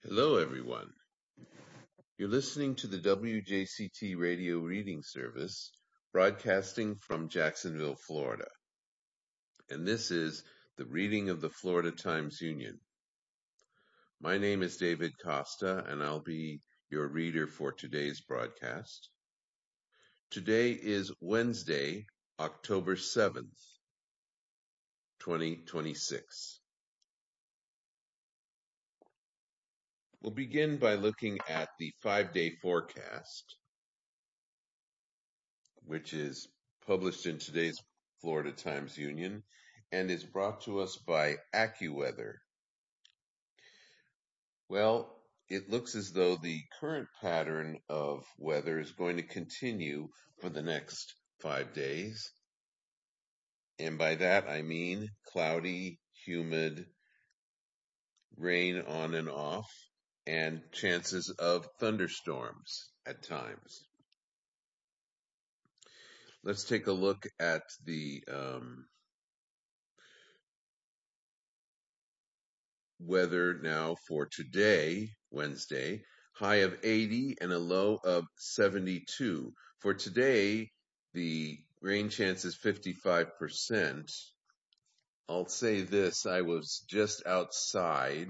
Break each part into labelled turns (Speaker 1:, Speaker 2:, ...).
Speaker 1: Hello, everyone. You're listening to the WJCT radio reading service broadcasting from Jacksonville, Florida. And this is the reading of the Florida Times-Union. My name is David Costa, and I'll be your reader for today's broadcast. Today is Wednesday, October 7th, 2026. We'll begin by looking at the 5-day forecast, which is published in today's Florida Times-Union and is brought to us by AccuWeather. Well, it looks as though the current pattern of weather is going to continue for the next 5 days. And by that I mean cloudy, humid, rain on and off, and chances of thunderstorms at times. Let's take a look at the weather now for today, Wednesday. High of 80 and a low of 72. For today, the rain chance is 55%. I'll say this, I was just outside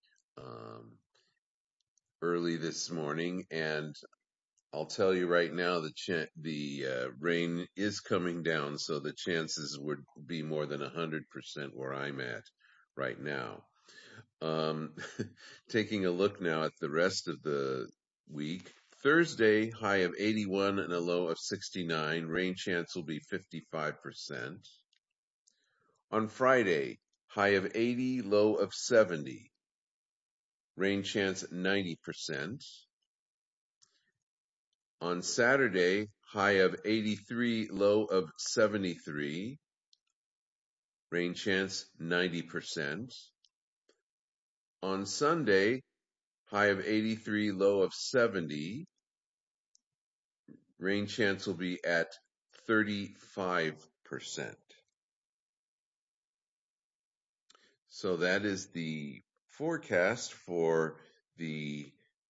Speaker 1: early this morning, and I'll tell you right now the rain is coming down, so the chances would be more than 100% where I'm at right now. Taking a look now at the rest of the week. Thursday, high of 81 and a low of 69. Rain chance will be 55%. On Friday, high of 80, low of 70. Rain chance 90%. On Saturday, high of 83, low of 73. Rain chance 90%. On Sunday, high of 83, low of 70. Rain chance will be at 35%. So that is the forecast for the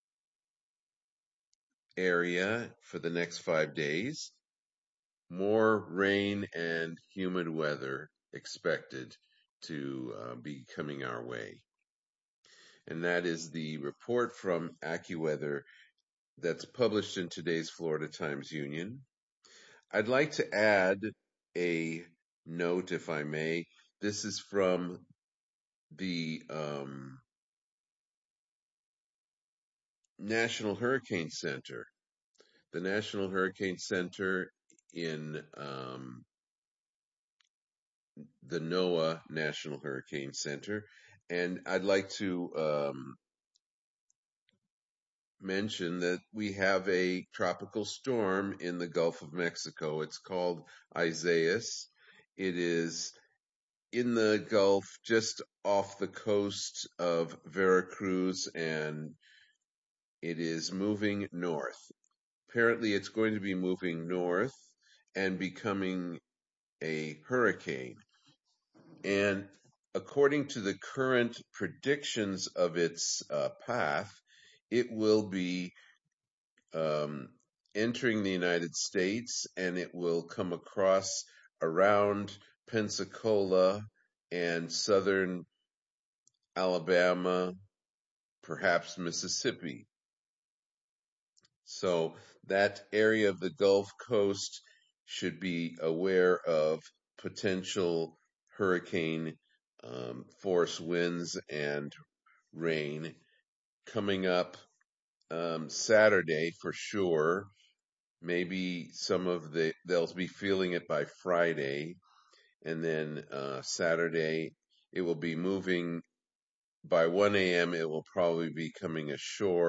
Speaker 1: area for the next 5 days. More rain and humid weather expected to be coming our way. And that is the report from AccuWeather that's published in today's Florida Times-Union. I'd like to add a note, if I may. This is from the National Hurricane Center. The National Hurricane Center in the NOAA National Hurricane Center. And I'd like to mention that we have a tropical storm in the Gulf of Mexico. It's called Isaias. It is in the Gulf, just off the coast of Veracruz, and it is moving north. Apparently, it's going to be moving north and becoming a hurricane. And according to the current predictions of its path, it will be entering the United States, and it will come across around Pensacola and southern Alabama, perhaps Mississippi. So that area of the Gulf Coast should be aware of potential hurricane force winds and rain coming up Saturday for sure. Maybe they'll be feeling it by Friday, and then Saturday it will be moving. By 1 a.m. it will probably be coming ashore